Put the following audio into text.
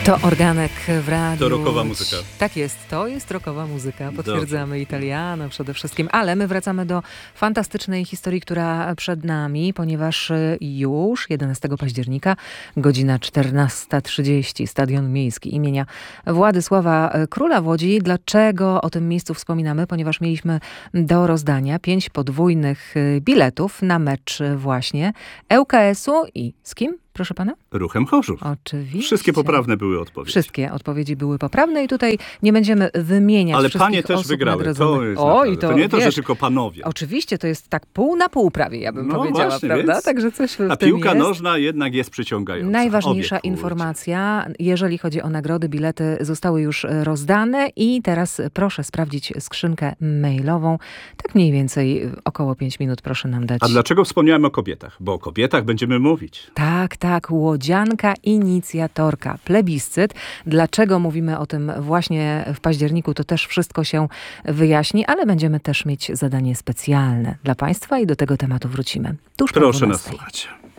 To organek w radiu. To rockowa muzyka. Tak jest, to jest rockowa muzyka. Potwierdzamy Italiano przede wszystkim. Ale my wracamy do fantastycznej historii, która przed nami, ponieważ już 11 października, godzina 14:30, Stadion Miejski imienia Władysława Króla w Łodzi. Dlaczego o tym miejscu wspominamy? Ponieważ mieliśmy do rozdania 5 podwójnych biletów na mecz właśnie ŁKS-u i z kim? Proszę pana? Ruchem Chorzów. Oczywiście. Wszystkie poprawne były odpowiedzi. Wszystkie odpowiedzi były poprawne i tutaj nie będziemy wymieniać ale wszystkich panie też osób wygrały. nagrodzonych. To nie to, że tylko panowie. Oczywiście, to jest tak pół na pół prawie, ja bym powiedziała, właśnie, prawda? więc Także coś w tym piłka jest. nożna jednak jest przyciągająca. Najważniejsza informacja, jeżeli chodzi o nagrody, bilety zostały już rozdane i teraz proszę sprawdzić skrzynkę mailową. Tak mniej więcej około 5 minut proszę nam dać. A dlaczego wspomniałem o kobietach? Bo o kobietach będziemy mówić. Tak, łodzianka inicjatorka, plebiscyt. Dlaczego mówimy o tym właśnie w październiku, to też wszystko się wyjaśni, ale będziemy też mieć zadanie specjalne dla państwa i do tego tematu wrócimy tuż po 12. Proszę nas słuchać.